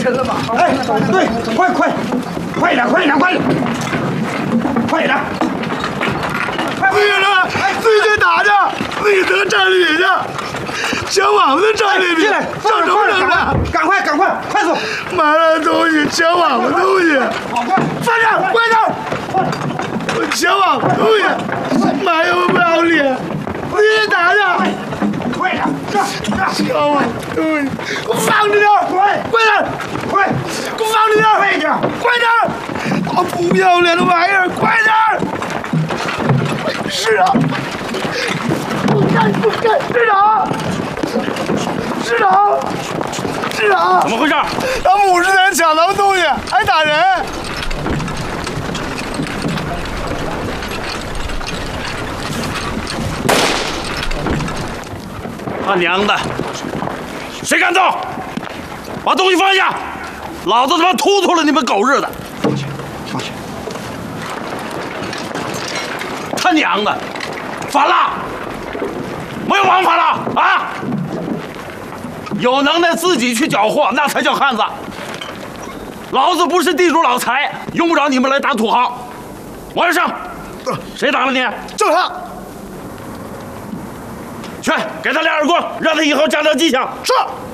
沉了吧？ 哎，对，快点！ 女人，最近打着，你得站里去，抢我们的战利品，上什么人了？ 赶快，快走！ 买了东西，抢我们东西，放下，快点！抢我们东西，妈又不要脸，你打着， 快点， 抢我们东西，给我放着点，快点，给我放着点，快点！大不要脸的玩意儿，快点！是啊，不干，市长， 怎么回事？ 他们50人抢咱们东西，还打人。 他娘的！谁敢动？把东西放下！老子他妈突突了你们狗日的！ 放下！ 他娘的！反了！没有王法了啊！有能耐自己去缴获，那才叫汉子。老子不是地主老财，用不着你们来打土豪。往上上！谁打了你？ 就他。 去，给他2耳光，让他以后长长记性。 是。